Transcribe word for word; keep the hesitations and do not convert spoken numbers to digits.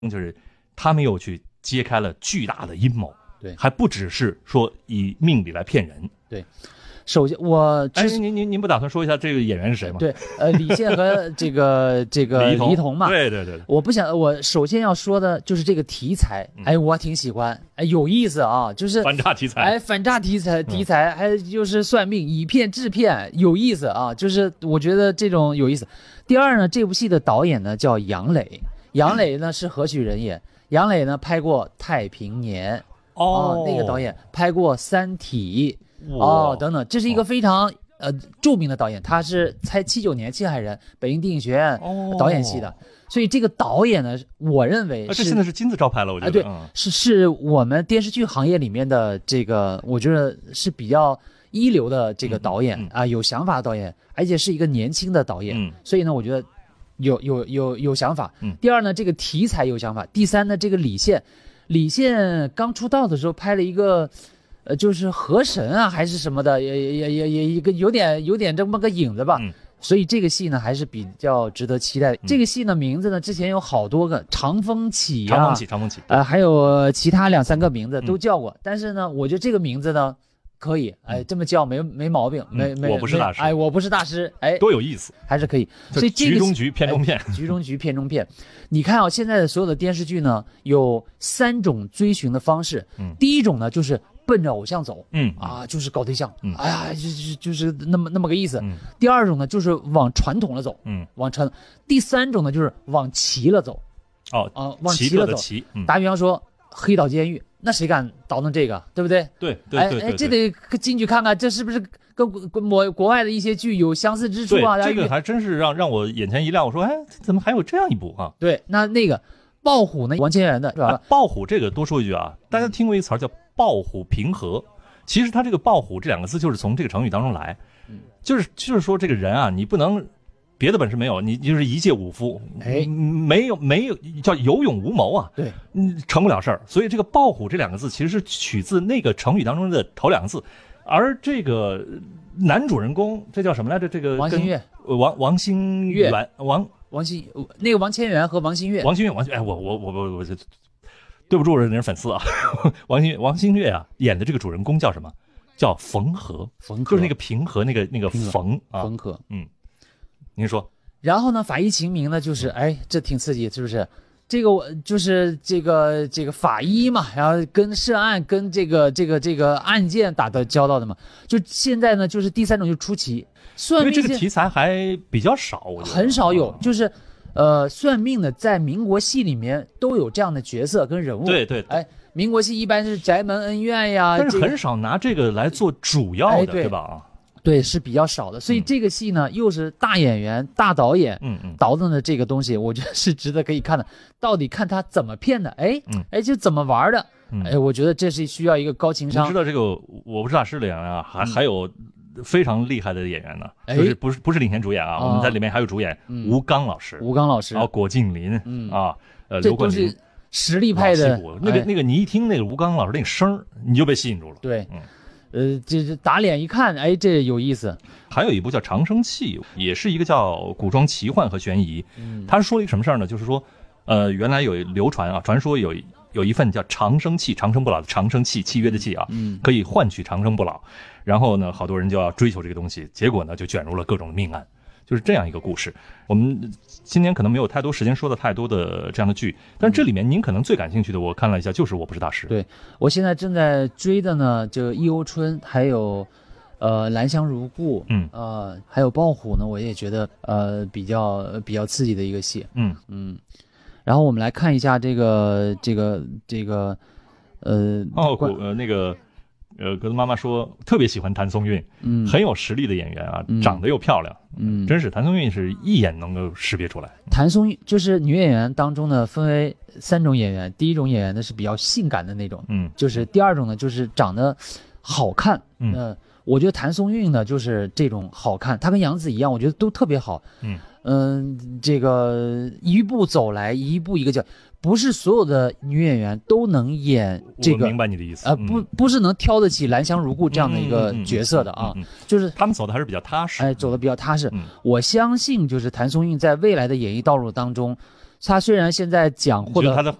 就是他们又去揭开了巨大的阴谋， 对， 还不只是说以命理来骗人。 对，首先我哎，您您您不打算说一下这个演员是谁吗？ 对，呃，李现和这个这个黎童嘛， 对对对。 我不想，我首先要说的就是这个题材，哎，我挺喜欢，哎，有意思啊，就是反诈题材， 哎，反诈题材题材，还就是算命以骗制骗，有意思啊，就是我觉得这种有意思。第二呢，这部戏的导演呢叫杨磊，杨磊呢是何许人也？杨磊呢拍过《太平年》 哦， 那个导演拍过《三体》哦等等，这是一个非常呃著名的导演，他是才七九年青海人，北京电影学院导演系的，哦、所以这个导演呢，我认为是、啊、 这现在是金字招牌了，我觉得、 啊、对、 嗯， 是是我们电视剧行业里面的这个，我觉得是比较一流的这个导演、嗯嗯、啊，有想法的导演，而且是一个年轻的导演， 嗯， 所以呢，我觉得。有有有有想法， 嗯。 第二呢，这个题材有想法。第三呢，这个李现，李现刚出道的时候拍了一个，呃，就是河神啊还是什么的，也也也也一个有点有点这么个影子吧。 嗯。 所以这个戏呢还是比较值得期待。嗯、这个戏呢名字呢之前有好多个，长风起啊， 长风起，长风起， 呃，还有其他两三个名字都叫过，嗯、但是呢，我觉得这个名字呢。可以，哎，这么叫没没毛病，没没我不是大师， 哎，我不是大师，哎， 多有意思， 还是可以。所以这个局中局，片中片， 哎、局中局，片中片。你看啊，现在的所有的电视剧呢，有三种追寻的方式。 嗯， 第一种呢，就是奔着偶像走， 嗯啊，就是搞对象， 嗯， 哎呀，就就就是那么那么个意思。 嗯。 第二种呢，就是往传统了走， 嗯， 往传。第三种呢，就是往齐了走。 哦， 啊，往齐了走。 齐，嗯、 打比方说，黑岛监狱。那谁敢倒腾这个，对不对？ 对对对 对, 对， 哎哎，这得进去看看，这是不是跟国国外的一些剧有相似之处啊？ 这个还真是让让我眼前一亮，我说，哎，怎么还有这样一部啊？ 对，那那个豹虎呢？王千源的是吧？ 啊、豹虎这个多说一句啊，大家听过一词叫豹虎平和，其实它这个豹虎这两个字就是从这个成语当中来， 嗯， 就是就是说这个人啊，你不能。别的本事没有，你就是一介武夫， 哎， 没有没有叫有勇无谋啊， 对， 嗯，成不了事儿。所以这个豹虎这两个字其实是取自那个成语当中的头两个字，而这个男主人公这叫什么来着？这个王新月， 王王新月，王王新那个王千源和王新月， 王新月，王新哎，我我我我我对不住人家粉丝啊，王新王新月啊演的这个主人公叫什么？叫冯和， 冯就是那个平和那个那个冯啊， 冯和， 嗯。您说， 然后呢？法医秦明呢？就是哎，这挺刺激，是不是？这个我就是这个这个法医嘛，然后跟涉案、跟这个这个这个案件打的交道的嘛。就现在呢，就是第三种就出奇算命， 因为这个题材还比较少，我觉得很少有，就是呃，算命的在民国戏里面都有这样的角色跟人物。 对 对, 对， 哎，民国戏一般是宅门恩怨呀， 但是很少拿这个来做主要的， 哎、对, 对吧？ 对，是比较少的，所以这个戏呢，嗯、又是大演员、大导演， 嗯嗯， 倒腾的这个东西，我觉得是值得可以看的。到底看他怎么骗的，哎， 嗯， 哎，就怎么玩的， 嗯、 哎，我觉得这是需要一个高情商。 你知道这个我不是大师的演员啊，还、嗯、还有非常厉害的演员呢， 哎、 就是不是不是领衔主演啊， 哦、 我们在里面还有主演、嗯、吴刚老师， 吴刚老师， 然后郭敬林， 嗯啊，呃，刘冠霖， 实力派的那个、 哎、 那个，你一听那个吴刚老师那个声你就被吸引住了， 对， 嗯。 呃，这这打脸一看，哎，这有意思。 还有一部叫《长生气》，也是一个叫古装奇幻和悬疑。 嗯， 他说了一个什么事儿呢？就是说，呃，原来有流传啊，传说有有一份叫长生契，长生不老的长生契，契约的契啊， 嗯， 可以换取长生不老。然后呢，好多人就要追求这个东西，结果呢，就卷入了各种命案。就是这样一个故事。我们今年可能没有太多时间说的太多的这样的剧，但是这里面您可能最感兴趣的，我看了一下，就是《我不是大师》。 对，我现在正在追的呢，就《忆欧春》，还有呃《兰香如故》， 嗯， 呃，还有《豹虎》呢，我也觉得呃比较比较刺激的一个戏。 嗯嗯，然后我们来看一下这个这个这个呃哦呃那个。呃，格子妈妈说特别喜欢谭松韵， 嗯， 很有实力的演员啊， 嗯、 长得又漂亮， 嗯， 真是谭松韵是一眼能够识别出来。 谭松韵就是女演员当中呢，分为三种演员，第一种演员呢是比较性感的那种， 嗯， 就是第二种呢就是长得好看， 嗯、 呃，我觉得谭松韵呢就是这种好看，她跟杨紫一样，我觉得都特别好， 嗯嗯、呃，这个一步走来一步一个脚。不是所有的女演员都能演这个， 我明白你的意思。 呃，不，不是能挑得起兰香如故这样的一个角色的啊， 嗯嗯嗯嗯嗯、 就是他们走的还是比较踏实， 哎，走的比较踏实。 嗯、 我相信，就是谭松韵在未来的演艺道路当中， 他虽然现在讲获得你觉得他的